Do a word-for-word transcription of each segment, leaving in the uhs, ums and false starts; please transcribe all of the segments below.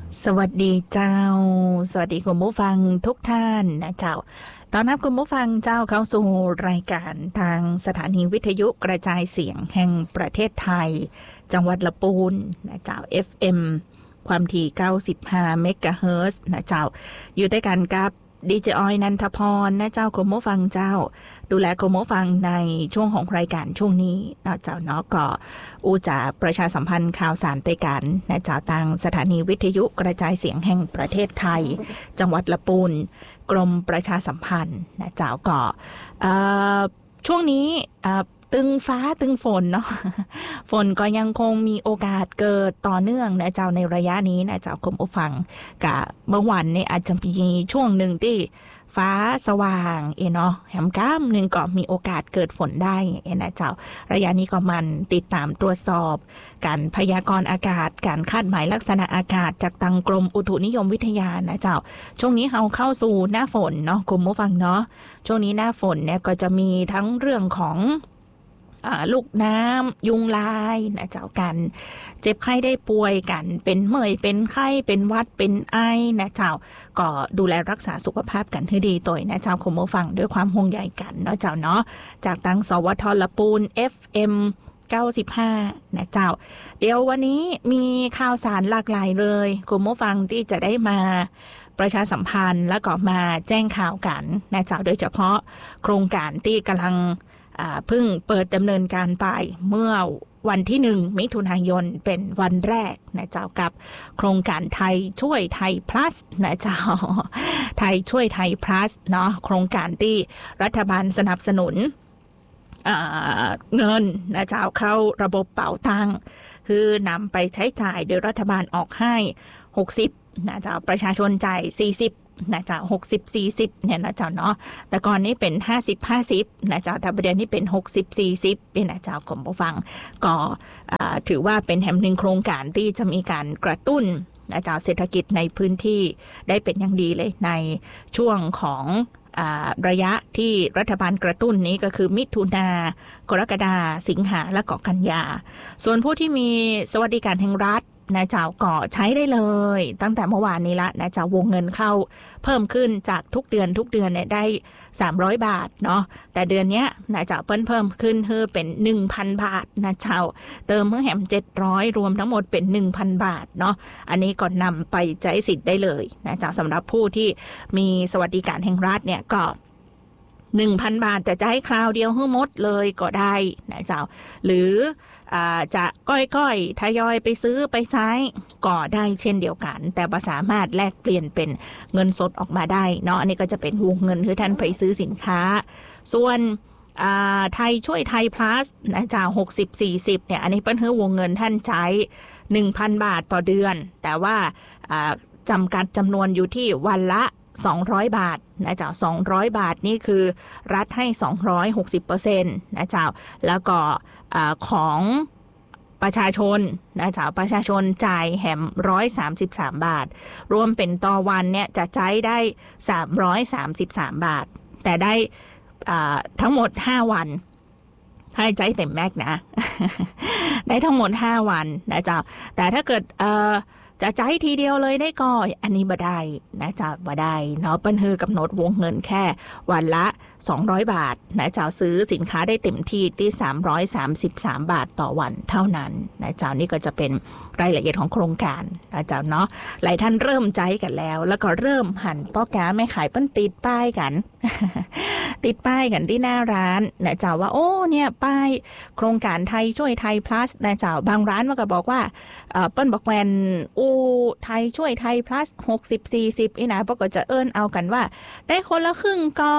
สวัสดีเจ้าสวัสดีคุณผู้ฟังทุกท่านนะเจ้าตอนรับคุณผู้ฟังเจ้าเข้าสู่รายการทางสถานีวิทยุกระจายเสียงแห่งประเทศไทยจังหวัดลำพูนนะเจ้า เอฟ เอ็ม ความถี่เก้าสิบห้าเมกะเฮิรตซ์นะเจ้าอยู่ด้วยกันกับดีเจออยนันทพรนะเจ้าคุณผู้ฟังเจ้าดูแลคุณผู้ฟังในช่วงของรายการช่วงนี้นะเจ้าเนาะก็อูจะประชาสัมพันธ์ข่าวสารเตกันนะเจ้าทางสถานีวิทยุกระจายเสียงแห่งประเทศไทยจังหวัดลำพูนกรมประชาสัมพันธ์นะเจ้าก็ช่วงนี้ตึงฟ้าตึงฝนเนาะฝนก็ยังคงมีโอกาสเกิดต่อเนื่องนะเจ้าในระยะนี้นะเจ้าคุณผู้ฟังกับเมื่อวันนี้อาจจะมีช่วงหนึ่งที่ฟ้าสว่างเอเนาะแหมก้ามหนึ่งก็มีโอกาสเกิดฝนได้เอนะเจ้าระยะนี้ก็มันติดตามตรวจสอบการพยากรณ์อากาศการคาดหมายลักษณะอากาศจากทางกรมอุตุนิยมวิทยานะเจ้าช่วงนี้เราเข้าสู่หน้าฝนเนาะคุณผู้ฟังเนาะช่วงนี้หน้าฝนเนี่ยก็จะมีทั้งเรื่องของลูกน้ำยุงลายนะเจ้ากันเจ็บไข้ได้ป่วยกันเป็นเมื่อยเป็นไข้เป็นหวัดเป็นไอนะเจ้าก็ดูแลรักษาสุขภาพกันให้ดีตัวนะเจ้าคุณผู้ฟังด้วยความห่วงใยกันเนาะเจ้าเนาะจากตั้งสวทลปูน เอฟ เอ็ม เก้าสิบห้านะเจ้าเดี๋ยววันนี้มีข่าวสารหลากหลายเลยคุณผู้ฟังที่จะได้มาประชาสัมพันธ์แล้วก็มาแจ้งข่าวกันนะเจ้าโดยเฉพาะโครงการที่กำลังเพิ่งเปิดดำเนินการไปเมื่อวันที่หนึ่งมิถุนายนเป็นวันแรกนะเจ้ากับโครงการไทยช่วยไทย plus นะเจ้าไทยช่วยไทย plus เนาะโครงการที่รัฐบาลสนับสนุนเงินนะเจ้าเข้าระบบเป๋าตังค์คือนำไปใช้จ่ายโดยรัฐบาลออกให้หกสิบนะเจ้าประชาชนจ่ายสี่สิบนะเจ้าหกสิบ สี่สิบเนี่ยนะเจ้าเนาะแต่ก่อนนี้เป็นห้าสิบ ห้าสิบนะเจ้าแต่ประเด็นนี้เป็นหกสิบ สี่สิบเป็นนะเจ้าคุณผู้ฟังก็ถือว่าเป็นแห่งหนึ่งโครงการที่จะมีการกระตุ้นนะเจ้าเศรษฐกิจในพื้นที่ได้เป็นอย่างดีเลยในช่วงของระยะที่รัฐบาลกระตุ้นนี้ก็คือมิถุนากรกฎาสิงหาและก็กันยาส่วนผู้ที่มีสวัสดิการแห่งรัฐนะเจ้าก็ใช้ได้เลยตั้งแต่เมื่อวานนี้ละนะเจ้าวงเงินเข้าเพิ่มขึ้นจากทุกเดือนทุกเดือนเนี่ยได้สามร้อยบาทเนาะแต่เดือนนี้นะเจ้าเพิ่มเพิ่มขึ้นเพื่อเป็น หนึ่งพัน บาทนะเจ้าเติมเพิ่มแหมเจ็ดร้อยรวมทั้งหมดเป็น หนึ่งพัน บาทเนาะอันนี้ก็นำไปใช้สิทธิ์ได้เลยนะเจ้าสำหรับผู้ที่มีสวัสดิการแห่งรัฐเนี่ยก็หนึ่งพัน บาทจะจะให้คราวเดียวให้หมดเลยก็ได้นะเจ้าหรือจะก้อยๆทยอยไปซื้อไปใช้ก็ได้เช่นเดียวกันแต่ว่าสามารถแลกเปลี่ยนเป็นเงินสดออกมาได้เนาะอันนี้ก็จะเป็นวงเงินที่ท่านไปซื้อสินค้าส่วนไทยช่วยไทย plus นะเจ้าหกสิบ สี่สิบเนี่ยอันนี้เป็นวงเงินท่านใช้ หนึ่งพัน บาทต่อเดือนแต่ว่าจำกัดจำนวนอยู่ที่วันละสองร้อยบาทนะเจ้าสองร้อยบาทนี่คือรัฐให้สองร้อยหกสิบเปอร์เซ็นต์นะเจ้าแล้วก็ของประชาชนนะเจ้าประชาชนจ่ายแหมหนึ่งร้อยสามสิบสามบาทรวมเป็นต่อวันเนี่ยจะใช้ได้สามร้อยสามสิบสามบาทแต่ได้ทั้งหมดห้าวันให้ใจเต็มแม็กนะ ได้ทั้งหมดห้าวันนะเจ้าแต่ถ้าเกิดเอ่อจะจ่ายทีเดียวเลยได้ก็อันนี้บ่ได้นะจ๊ะบ่ได้เนาะเปิ้นคือกำหนดวงเงินแค่วันละสองร้อยบาทนะจ๊ะซื้อสินค้าได้เต็มที่ที่สามร้อยสามสิบสามบาทต่อวันเท่านั้นนะจ๊ะนี่ก็จะเป็นรายละเอียดของโครงการนะจ๊ะเนาะหลายท่านเริ่มใจกันแล้วแล้วก็เริ่มหันพ่อค้าแม่ขายเปิ้นติดป้ายกัน ติดป้ายกันที่หน้าร้านนะจ๊ะว่าโอ้เนี่ยป้ายโครงการไทยช่วยไทย plus นะจ๊ะบางร้านมันก็บอกว่าเอ่อเปิ้นบอกแวนไทยช่วยไทย plus หกสิบ สี่สิบอีนะปรากฏจะเอิ้นเอากันว่าได้คนละครึ่งก็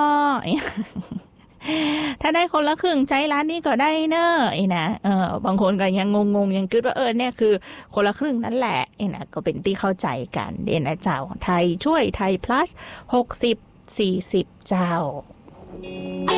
ถ้าได้คนละครึ่งใจร้านนี้ก็ได้เนอะอีนะเออบางคนก็ยังงงๆยังคิดว่าเออเนี่ยคือคนละครึ่งนั่นแหละอีนะก็เป็นที่เข้าใจกันเดนะเจ้าไทยช่วยไทย plus หกสิบ สี่สิบเจ้า